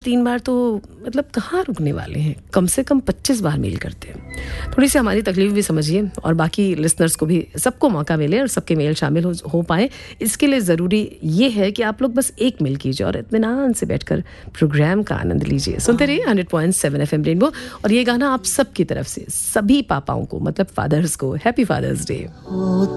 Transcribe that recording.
3 बार तो मतलब कहाँ रुकने वाले हैं, कम से कम 25 बार मेल करते हैं। थोड़ी सी हमारी तकलीफ भी समझिए और बाकी लिसनर्स को भी, सबको मौका मिले और सबके मेल शामिल हो पाए। इसके लिए ज़रूरी ये है कि आप लोग बस एक मेल कीजिए और इत्मीनान से बैठकर प्रोग्राम का आनंद लीजिए। सुनते रहिए 100.7 FM रेनबो। और ये गाना आप सबकी तरफ से सभी पापाओं को, मतलब फादर्स को, हैप्पी फादर्स डे।